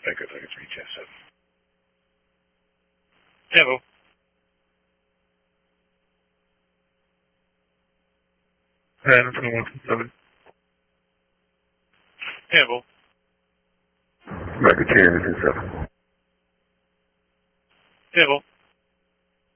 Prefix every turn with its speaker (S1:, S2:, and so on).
S1: Echo Tiger 3, Chess 7.
S2: Evo.
S1: Random 21 7.
S2: Evo.
S1: Racketeer 7.
S2: Evo.